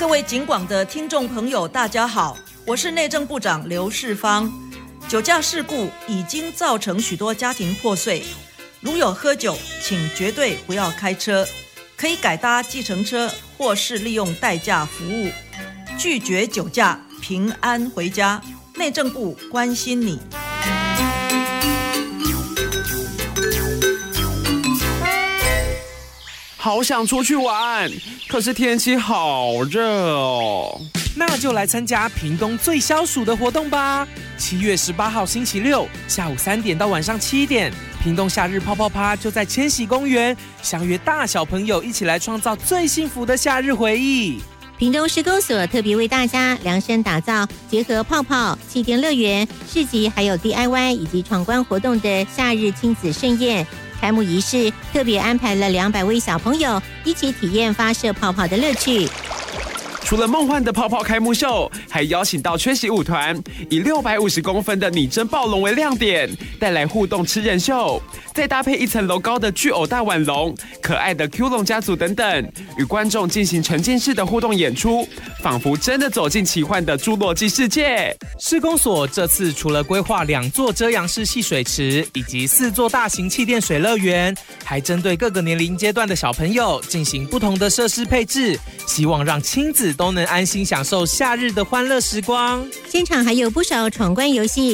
各位警广的听众朋友，大家好，我是内政部长刘世芳。酒驾事故已经造成许多家庭破碎，如有喝酒，请绝对不要开车，可以改搭计程车或是利用代驾服务，拒绝酒驾，平安回家。内政部关心你。 好想出去玩，可是天气好热哦。 那就来参加屏东最消暑的活动吧！7月18号星期六下午3点到晚上7点，屏东夏日泡泡趴就在千禧公园，相约大小朋友一起来创造最幸福的夏日回忆。 屏东施工所特别为大家量身打造结合泡泡、气垫乐园、市集还有 DIY 以及闯关活动的夏日亲子盛宴。开幕仪式特别安排了200位小朋友一起体验发射泡泡的乐趣。 除了梦幻的泡泡开幕秀，还邀请到缺席舞团，以650公分的拟真暴龙为亮点，带来互动吃人秀，再搭配1层楼高的巨偶大腕龙、可爱的 Q 龙家族等等，与观众进行沉浸式的互动演出，仿佛真的走进奇幻的侏罗纪世界。 施工所这次除了规划2座遮阳式戏水池以及4座大型气垫水乐园，还针对各个年龄阶段的小朋友进行不同的设施配置，希望让亲子都能安心享受夏日的欢乐时光。 现场还有不少闯关游戏